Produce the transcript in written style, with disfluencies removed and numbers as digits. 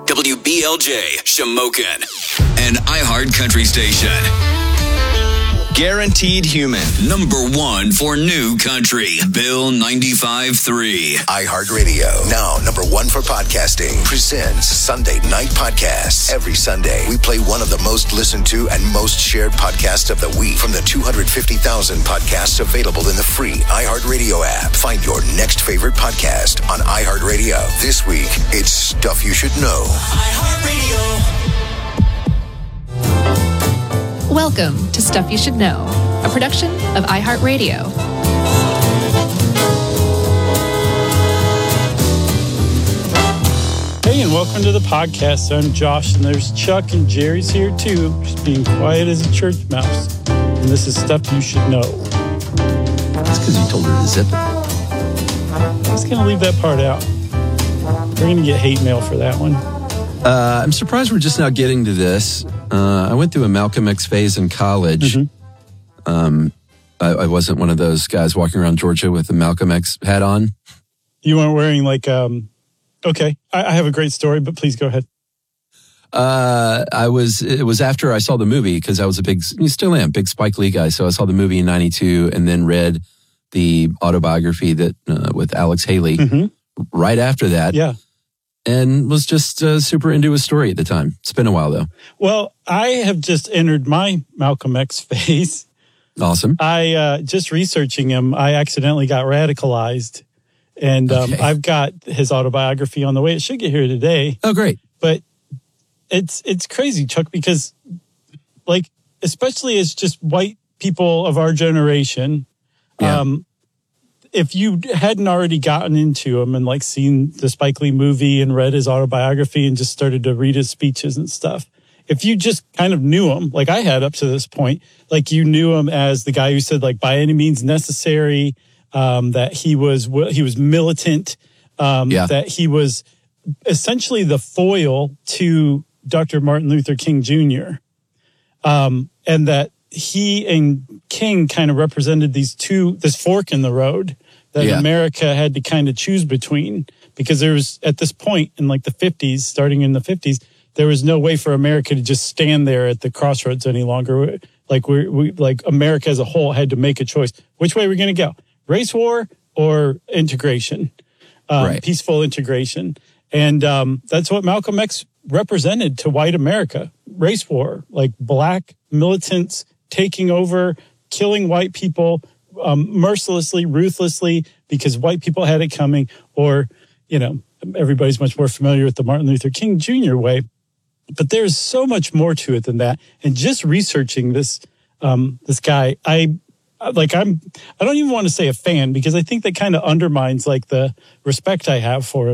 WBLJ, Shamokin, an iHeart Country station. Guaranteed Human, #1 for new country. Bill 95.3. iHeartRadio, now #1 for podcasting, presents Sunday Night Podcasts. Every Sunday, we play one of the most listened to and most shared podcasts of the week from the 250,000 podcasts available in the free iHeartRadio app. Find your next favorite podcast on iHeartRadio. This week, it's Stuff You Should Know. iHeartRadio. Welcome to Stuff You Should Know, a production of iHeartRadio. Hey, and welcome to the podcast. I'm Josh, and there's Chuck and Jerry's here too, just being quiet as a church mouse. And this is Stuff You Should Know. That's because you told her to zip it. I'm just going to leave that part out. We're going to get hate mail for that one. I'm surprised we're just now getting to this. I went through a Malcolm X phase in college. Mm-hmm. I wasn't one of those guys walking around Georgia with a Malcolm X hat on. You weren't wearing like, okay, I have a great story, but please go ahead. It was after I saw the movie, because I was big Spike Lee guy. So I saw the movie in 92 and then read the autobiography that with Alex Haley right after that. Yeah. And was just super into his story at the time. It's been a while, though. Well, I have just entered my Malcolm X phase. Awesome. I just researching him, I accidentally got radicalized. And I've got his autobiography on the way. It should get here today. Oh, great. But it's crazy, Chuck, because, like, especially as just white people of our generation, if you hadn't already gotten into him and like seen the Spike Lee movie and read his autobiography and just started to read his speeches and stuff, if you just kind of knew him, like I had up to this point, like you knew him as the guy who said like by any means necessary, that he was militant, that he was essentially the foil to Dr. Martin Luther King Jr. And that he and King kind of represented this fork in the road that America had to kind of choose between, because there was, at this point in like the 50s, starting in the 50s, there was no way for America to just stand there at the crossroads any longer. Like we America as a whole had to make a choice. Which way we're going to go? Race war or integration? Peaceful integration. And that's what Malcolm X represented to white America. Race war, like black militants taking over, killing white people mercilessly, ruthlessly, because white people had it coming. Or, everybody's much more familiar with the Martin Luther King Jr. way. But there's so much more to it than that. And just researching this guy, I don't even want to say a fan, because I think that kind of undermines like the respect I have for him.